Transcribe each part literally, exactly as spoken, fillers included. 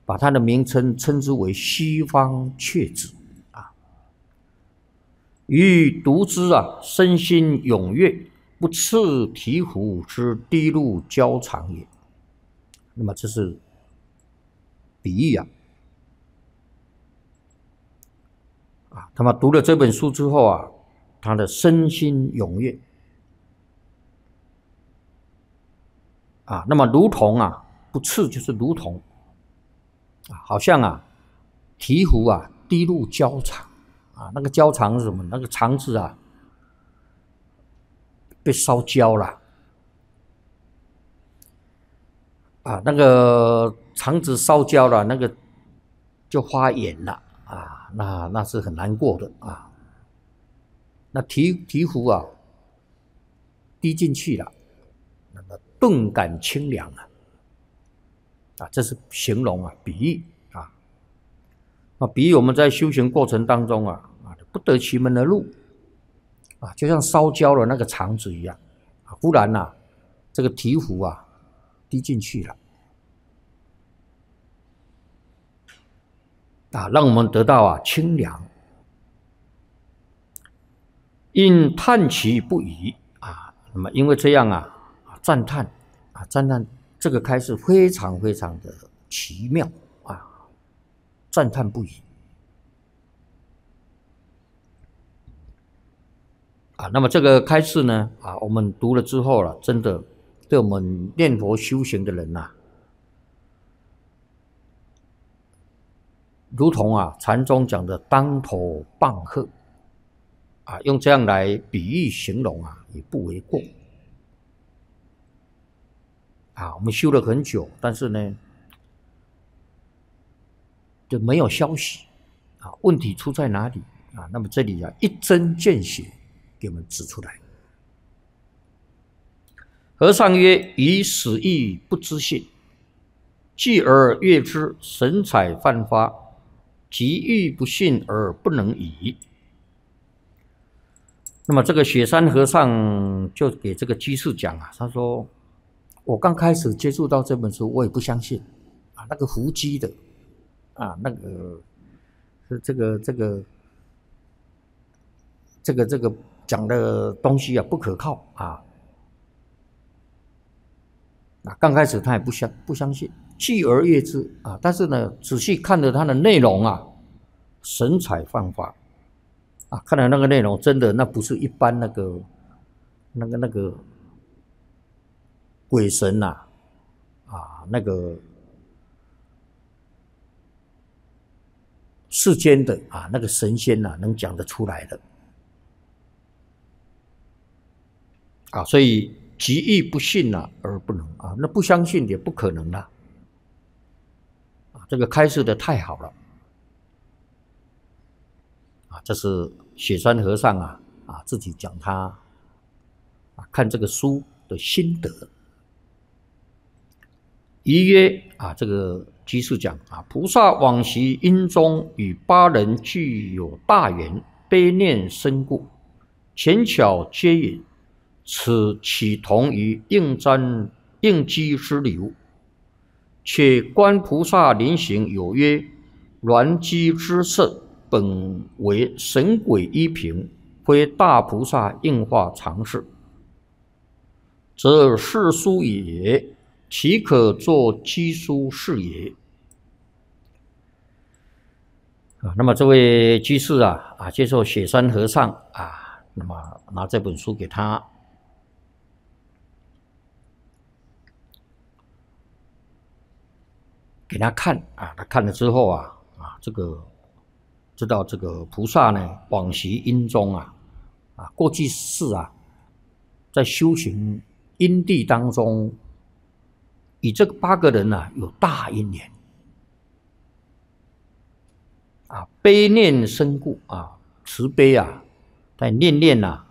把它的名称称之为西方确子啊。余读之啊，身心踊跃，不次醍醐之滴露交长也。那么这是比喻啊。啊，那么读了这本书之后啊，他的身心踊跃啊，那么如同啊，不次就是如同啊，好像啊，醍醐啊，滴露交肠啊，那个交肠是什么？那个肠子啊，被烧焦了啊，那个肠子烧焦了，那个就发炎了啊，那那是很难过的啊。那醍醍醐啊，滴进去了，那么顿感清凉啊，啊，这是形容啊，比喻啊。那比喻我们在修行过程当中啊，啊，不得其门而入啊，就像烧焦了那个肠子一样啊，忽然呐、啊，这个醍醐啊，滴进去了啊，让我们得到啊清凉。因叹其不已啊，那么因为这样啊，赞叹啊，赞叹这个开示非常非常的奇妙啊，赞叹不已啊。那么这个开示呢啊，我们读了之后了，真的对我们念佛修行的人呐、啊，如同啊禅宗讲的当头棒喝。啊，用这样来比喻形容啊，也不为过。啊，我们修了很久，但是呢，就没有消息。啊，问题出在哪里？啊，那么这里啊，一针见血给我们指出来。和尚曰：“以死意不知信，继而悦之，神采泛发，即欲不信而不能已。”那么这个雪山和尚就给这个居士讲啊，他说：“我刚开始接触到这本书，我也不相信啊，那个伏击的啊，那个是这个这个这个这个讲的东西啊不可靠啊。啊，刚开始他也不相不相信，继而悦之啊，但是呢，仔细看着它的内容啊，神采泛发。”啊，看来那个内容真的，那不是一般那个、那个、那个鬼神呐、啊，啊，那个世间的啊，那个神仙呐、啊，能讲得出来的啊，所以极欲不信呐、啊，而不能啊，那不相信也不可能啦、啊，这个开示的太好了。啊，这是雪山和尚啊啊自己讲他啊看这个书的心得。宜曰啊，这个居士讲啊，菩萨往昔因中与八人具有大缘，悲念深故，浅巧接引，此岂同于应瞻应机之流？且观菩萨临行有曰：鸾机之色。本为神鬼依凭，非大菩萨应化常事，则世书也，岂可作机书是也？啊，那么这位居士啊啊，接受雪山和尚啊，那么拿这本书给他，给他看啊，他看了之后啊啊，这个。知道这个菩萨呢，往昔因中啊，啊，过去世啊，在修行因地当中，与这个八个人啊有大因缘啊，悲念深故啊，慈悲啊，在念念啊，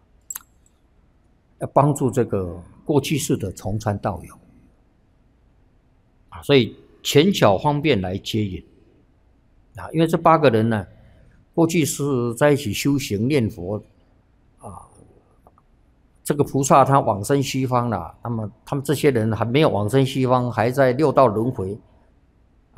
要帮助这个过去世的从参道友啊，所以浅巧方便来接引。啊，因为这八个人呢，过去是在一起修行念佛，啊，这个菩萨他往生西方了，那么他们这些人还没有往生西方，还在六道轮回，